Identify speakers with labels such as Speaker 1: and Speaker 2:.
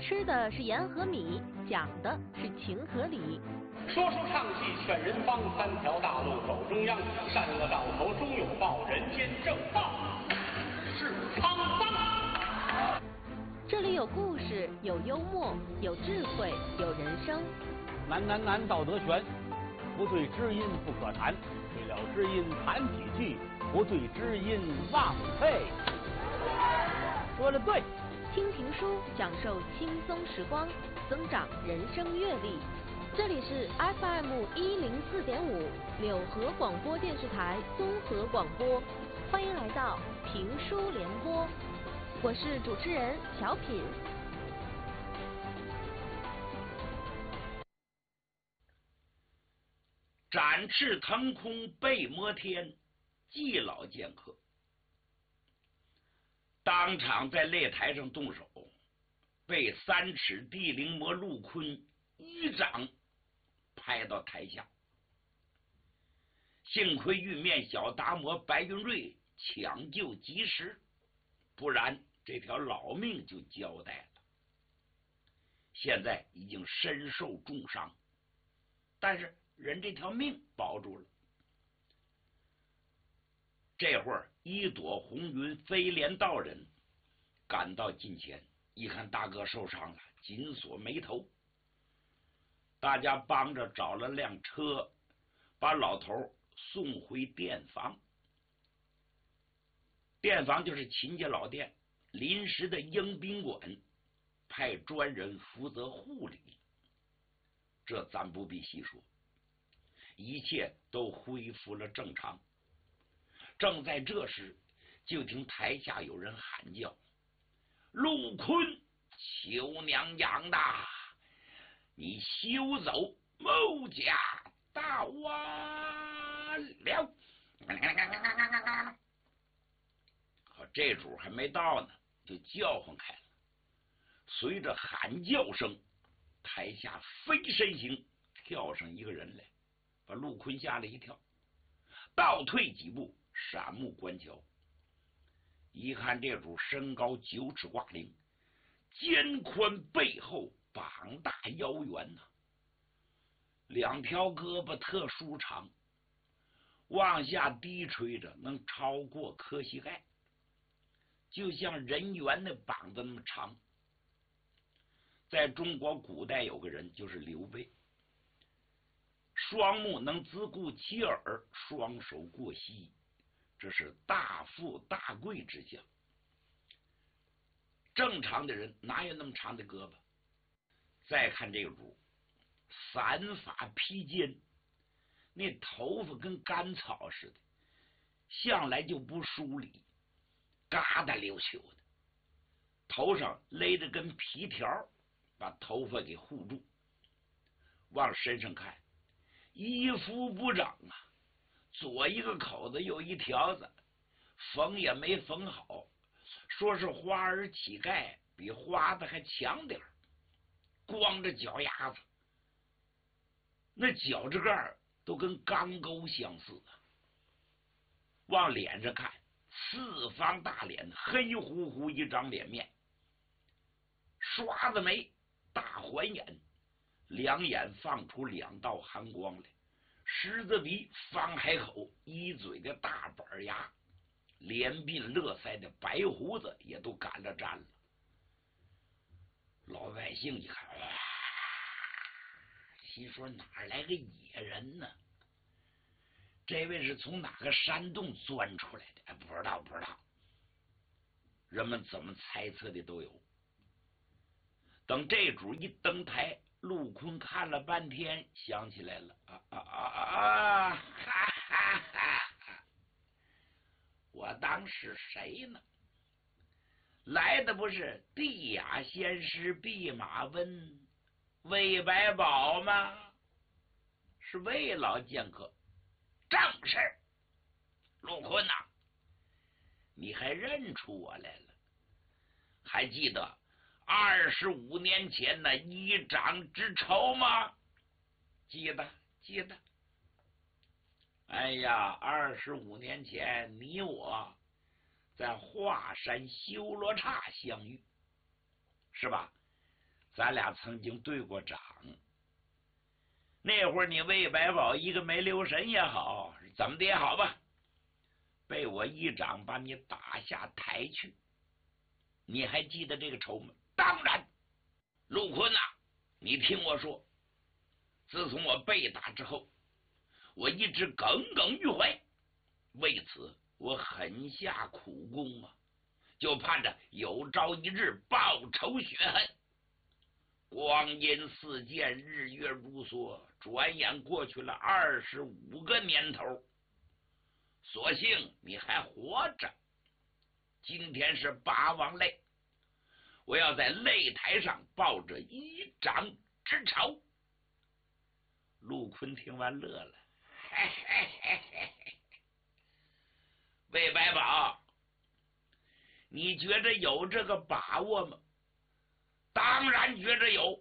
Speaker 1: 吃的是盐和米，讲的是情和理。
Speaker 2: 说书唱戏劝人方，三条大路走中央，善恶到头终有报，人间正道是沧桑。
Speaker 1: 这里有故事，有幽默，有智慧，有人生。
Speaker 3: 难，道德悬，不对知音不可谈，对了知音谈几句，不对知音枉费。说的对。
Speaker 1: 听评书，享受轻松时光，增长人生阅历。这里是 FM104.5柳河广播电视台综合广播，欢迎来到评书联播，我是主持人小品。
Speaker 4: 展翅腾空背摩天，祭老剑客。当场在擂台上动手，被3尺地灵魔陆坤一掌拍到台下。幸亏玉面小达摩白云瑞抢救及时，不然这条老命就交代了。现在已经身受重伤，但是人这条命保住了。这会儿一朵红云飞镰道人赶到近前，一看大哥受伤了，紧锁眉头。大家帮着找了辆车，把老头送回店房。店房就是秦家老店临时的迎宾馆，派专人负责护理。这咱不必细说，一切都恢复了正常。正在这时，就听台下有人喊叫：“陆坤，求娘养的，你休走，某家大完了！”好，这主还没到呢，就叫唤开了。随着喊叫声，台下飞身形跳上一个人来，把陆坤吓了一跳，倒退几步，闪目观瞧。一看这主身高9尺挂零，肩宽背厚，膀大腰圆呐，两条胳膊特殊长，往下低垂着能超过磕膝盖，就像人猿的膀子那么长。在中国古代有个人就是刘备，双目能自顾其耳，双手过膝，这是大富大贵之相。正常的人哪有那么长的胳膊？再看这个主，散发披肩，那头发跟干草似的，向来就不梳理，嘎达溜球的，头上勒着根皮条，把头发给护住。往身上看，衣服不整啊，左一个口子，右一条子，缝也没缝好，说是花儿乞丐，比花子还强点儿。光着脚丫子，那脚趾盖都跟钢钩相似啊。往脸上看，四方大脸，黑乎乎一张脸面，刷子眉，大环眼，两眼放出2道寒光来，狮子鼻，方海口，一嘴的大板牙，连鬓络腮的白胡子也都赶了沾了。老百姓一看，心说哪来个野人呢？这位是从哪个山洞钻出来的？不知道。人们怎么猜测的都有。等这主一登台，陆坤看了半天，想起来了，我当是谁呢？来的不是地雅仙师弼马温、魏百宝吗？是魏老剑客。正是。陆坤呐，你还认出我来了？还记得25年前那一掌之仇吗？记得。哎呀，25年前你我在华山修罗刹相遇，是吧？ 咱俩曾经对过掌。那会儿你魏百宝一个没留神也好，怎么的也好吧，被我一掌把你打下台去。你还记得这个仇吗？当然。陆坤呐，你听我说，自从我被打之后，我一直耿耿于怀，为此我狠下苦功啊，就盼着有朝一日报仇雪恨。光阴似箭，日月如梭，转眼过去了25个年头，所幸你还活着。今天是八王擂，我要在擂台上报着一掌之仇。陆坤听完乐了，嘿嘿嘿嘿嘿，魏百宝，你觉着有这个把握吗？当然觉着有。